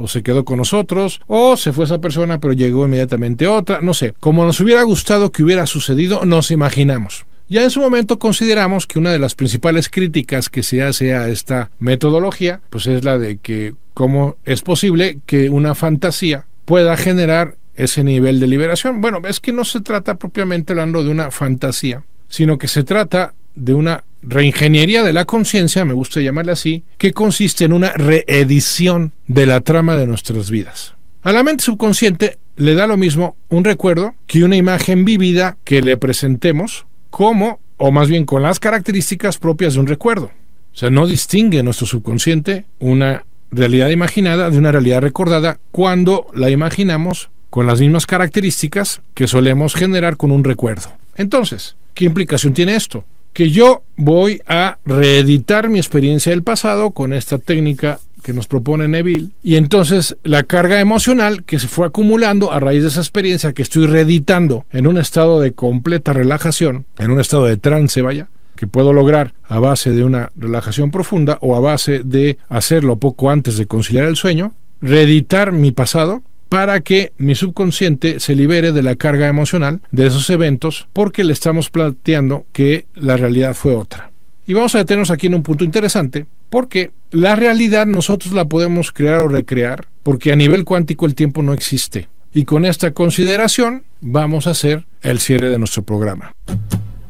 o se quedó con nosotros, o se fue esa persona pero llegó inmediatamente otra, no sé, como nos hubiera gustado que hubiera sucedido, nos imaginamos. Ya en su momento consideramos que una de las principales críticas que se hace a esta metodología, pues es la de que cómo es posible que una fantasía pueda generar ese nivel de liberación. Bueno, es que no se trata propiamente hablando de una fantasía, sino que se trata de una reingeniería de la conciencia, me gusta llamarla así, que consiste en una reedición de la trama de nuestras vidas. A la mente subconsciente le da lo mismo un recuerdo que una imagen vívida que le presentemos como, o más bien con las características propias de un recuerdo. O sea, no distingue nuestro subconsciente una realidad imaginada de una realidad recordada cuando la imaginamos con las mismas características que solemos generar con un recuerdo. Entonces, ¿qué implicación tiene esto? Que yo voy a reeditar mi experiencia del pasado con esta técnica que nos propone Neville, y entonces la carga emocional que se fue acumulando a raíz de esa experiencia que estoy reeditando en un estado de completa relajación, en un estado de trance, vaya, que puedo lograr a base de una relajación profunda o a base de hacerlo poco antes de conciliar el sueño, reeditar mi pasado para que mi subconsciente se libere de la carga emocional de esos eventos porque le estamos planteando que la realidad fue otra. Y vamos a detenernos aquí en un punto interesante, porque la realidad nosotros la podemos crear o recrear, porque a nivel cuántico el tiempo no existe. Y con esta consideración vamos a hacer el cierre de nuestro programa.